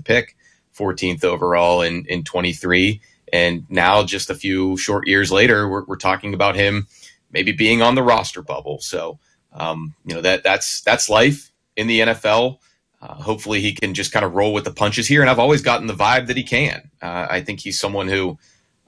pick, 14th overall in 23. And now just a few short years later, we're talking about him maybe being on the roster bubble. So, that's life in the NFL. Hopefully he can just kind of roll with the punches here. And I've always gotten the vibe that he can. I think he's someone who,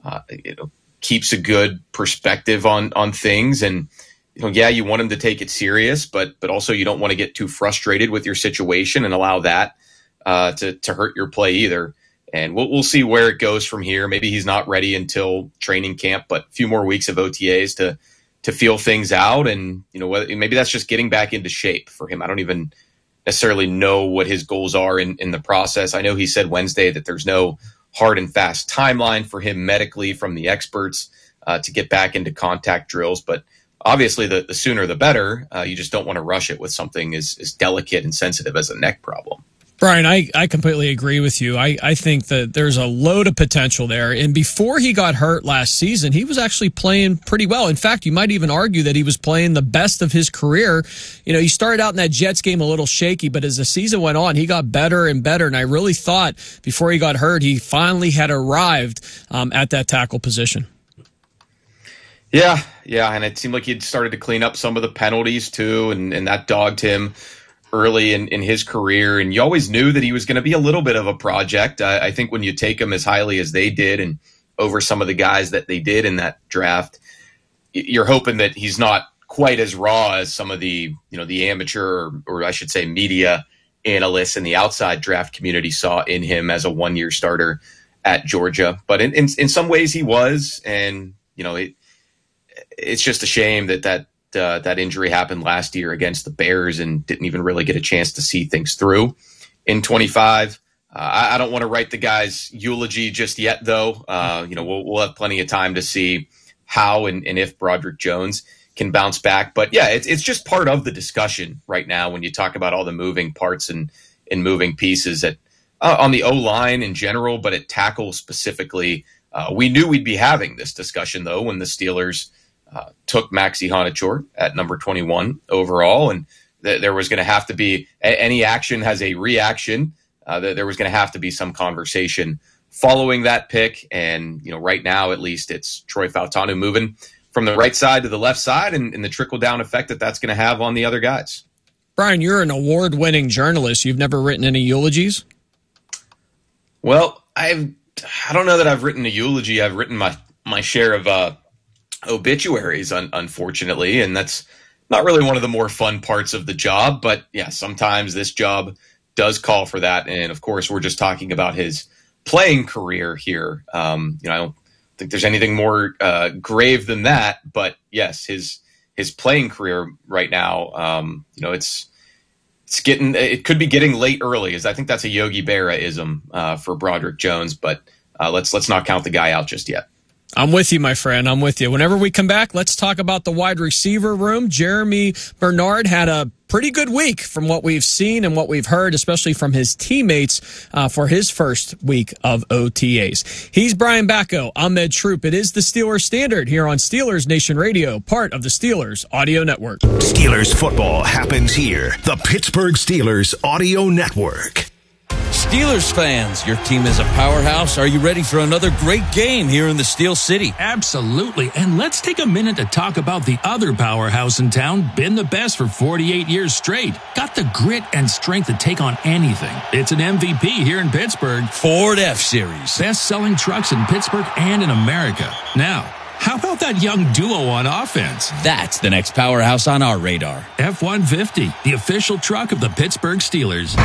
keeps a good perspective on things. And, you want him to take it serious, but also you don't want to get too frustrated with your situation and allow that to hurt your play either. And we'll see where it goes from here. Maybe he's not ready until training camp, but a few more weeks of OTAs to feel things out. And, maybe that's just getting back into shape for him. I don't even necessarily know what his goals are in the process. I know he said Wednesday that there's no hard and fast timeline for him medically from the experts to get back into contact drills. But obviously the sooner the better. You just don't want to rush it with something as delicate and sensitive as a neck problem. Brian, I completely agree with you. I think that there's a load of potential there. And before he got hurt last season, he was actually playing pretty well. In fact, you might even argue that he was playing the best of his career. He started out in that Jets game a little shaky, but as the season went on, he got better and better. And I really thought before he got hurt, he finally had arrived at that tackle position. Yeah, and it seemed like he'd started to clean up some of the penalties too, and that dogged him early in his career, and you always knew that he was going to be a little bit of a project. I think when you take him as highly as they did and over some of the guys that they did in that draft, you're hoping that he's not quite as raw as some of the amateur or I should say media analysts in the outside draft community saw in him as a one-year starter at Georgia. But in some ways he was, and it's just a shame that injury happened last year against the Bears and didn't even really get a chance to see things through in 25. I don't want to write the guy's eulogy just yet, though. We'll have plenty of time to see how and if Broderick Jones can bounce back. But yeah, it's just part of the discussion right now when you talk about all the moving parts and moving pieces on the O-line in general, but at tackle specifically. We knew we'd be having this discussion, though, when the Steelers took Maxi Honachor at number 21 overall, and there was going to have to be any action has a reaction. There was going to have to be some conversation following that pick, and right now at least it's Troy Fautanu moving from the right side to the left side, and the trickle down effect that's going to have on the other guys. Brian, you're an award-winning journalist. You've never written any eulogies? Well, I don't know that I've written a eulogy. I've written my share of obituaries, unfortunately, and that's not really one of the more fun parts of the job. But yeah, sometimes this job does call for that. And of course, we're just talking about his playing career here. I don't think there's anything more grave than that. But yes, his playing career right now, it could be getting late early. I think that's a Yogi Berra-ism for Broderick Jones. But let's not count the guy out just yet. I'm with you, my friend. I'm with you. Whenever we come back, let's talk about the wide receiver room. Jeremy Bernard had a pretty good week from what we've seen and what we've heard, especially from his teammates for his first week of OTAs. He's Brian Bacco. I'm Ed Troop. It is the Steelers Standard here on Steelers Nation Radio, part of the Steelers Audio Network. Steelers football happens here. The Pittsburgh Steelers Audio Network. Steelers fans, your team is a powerhouse. Are you ready for another great game here in the Steel City? Absolutely. And let's take a minute to talk about the other powerhouse in town, been the best for 48 years straight. Got the grit and strength to take on anything. It's an MVP here in Pittsburgh. Ford F-Series. Best-selling trucks in Pittsburgh and in America. Now, how about that young duo on offense? That's the next powerhouse on our radar. F-150, the official truck of the Pittsburgh Steelers.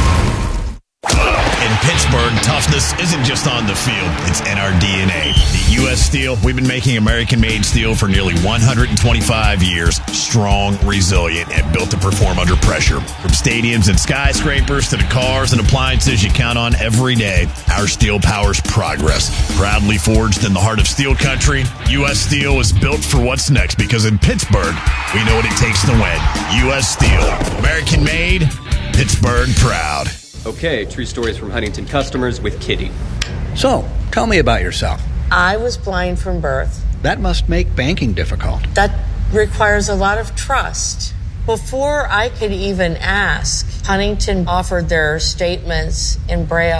In Pittsburgh, toughness isn't just on the field, it's in our DNA. The U.S. Steel, we've been making American-made steel for nearly 125 years. Strong, resilient, and built to perform under pressure. From stadiums and skyscrapers to the cars and appliances you count on every day, our steel powers progress. Proudly forged in the heart of steel country, U.S. Steel is built for what's next because in Pittsburgh, we know what it takes to win. U.S. Steel, American-made, Pittsburgh proud. Okay, true stories from Huntington customers with Kitty. So, tell me about yourself. I was blind from birth. That must make banking difficult. That requires a lot of trust. Before I could even ask, Huntington offered their statements in Braille.